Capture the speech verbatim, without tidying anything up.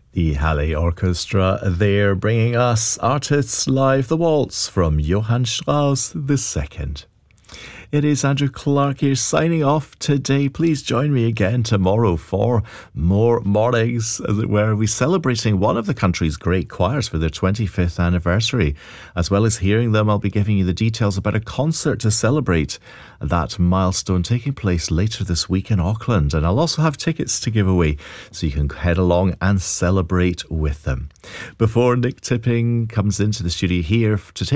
The Halle Orchestra there, bringing us Artists Live, the waltz from Johann Strauss the Second. It is Andrew Clark here signing off today. Please join me again tomorrow for more mornings, as it were. We're celebrating one of the country's great choirs for their twenty-fifth anniversary. As well as hearing them, I'll be giving you the details about a concert to celebrate that milestone taking place later this week in Auckland. And I'll also have tickets to give away so you can head along and celebrate with them. Before Nick Tipping comes into the studio here to take